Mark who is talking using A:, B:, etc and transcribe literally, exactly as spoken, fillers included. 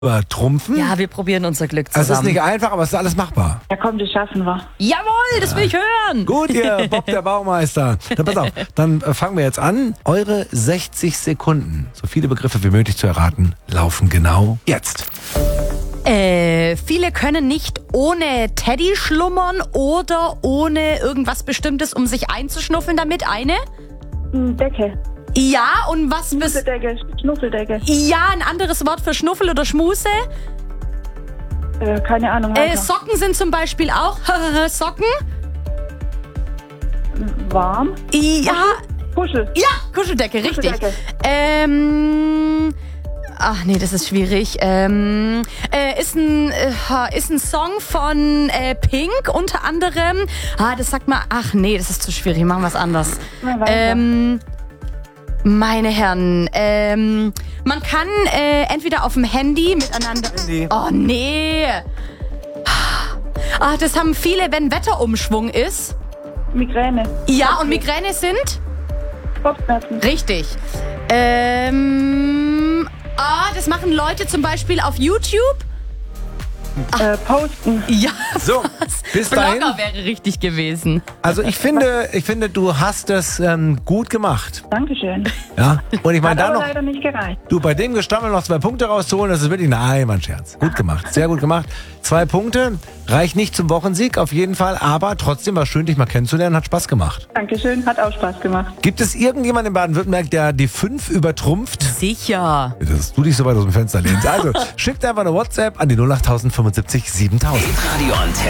A: übertrumpfen.
B: Ja, wir probieren unser Glück
A: Es ist
B: zusammen.
A: nicht einfach, aber es ist alles machbar.
C: Ja komm, das schaffen wir.
B: Jawohl, das will ich hören.
A: Gut, ihr Bob der Baumeister. Dann pass auf, dann äh, fangen wir jetzt an. Eure sechzig Sekunden, so viele Begriffe wie möglich zu erraten, laufen genau jetzt.
B: Äh, viele können nicht ohne Teddy schlummern oder ohne irgendwas Bestimmtes, um sich einzuschnuffeln damit. Eine?
C: Decke.
B: Ja, und was bist...
C: Schnuffeldecke. Schnuffeldecke.
B: Ja, ein anderes Wort für Schnuffel oder Schmuse.
C: Äh, keine Ahnung.
B: Äh,
C: weiter.
B: Socken sind zum Beispiel auch Socken.
C: Warm.
B: Ja,
C: Puschel.
B: ja, Kuscheldecke, richtig.
C: Kuscheldecke.
B: Ähm... Ach nee, das ist schwierig. Ähm, äh, ist, ein, äh, ist ein Song von äh, Pink unter anderem. Ah, das sagt mal. Ach nee, das ist zu schwierig. Machen wir was anderes.
C: Na, weiter.
B: Ähm, meine Herren, ähm, man kann äh, entweder auf dem Handy miteinander.
A: Handy.
B: Oh nee. Ah, das haben viele, wenn Wetterumschwung ist.
C: Migräne.
B: Ja, und Migräne sind?
C: Kopfschmerzen.
B: Richtig. Ähm, ah, das machen Leute zum Beispiel auf YouTube.
C: Äh, posten.
B: Ja,
A: So, bis dahin.
B: Blogger wäre richtig gewesen.
A: Also ich finde, ich finde, du hast es ähm, gut gemacht.
C: Dankeschön.
A: Ja. Und ich meine,
C: Hat
A: da
C: aber
A: noch,
C: leider nicht gereicht.
A: du bei dem Gestammel noch zwei Punkte rauszuholen, das ist wirklich, nein, mein Scherz. Gut gemacht, sehr gut gemacht. Zwei Punkte, reicht nicht zum Wochensieg auf jeden Fall, aber trotzdem war schön, dich mal kennenzulernen, hat Spaß gemacht.
C: Dankeschön, hat auch Spaß gemacht.
A: Gibt es irgendjemanden in Baden-Württemberg, der die fünf übertrumpft?
B: Sicher.
A: Dass du dich so weit aus dem Fenster lehnst. Also, schickt einfach eine WhatsApp an die null acht fünfundsiebzig siebentausend.
D: Radio Antenne.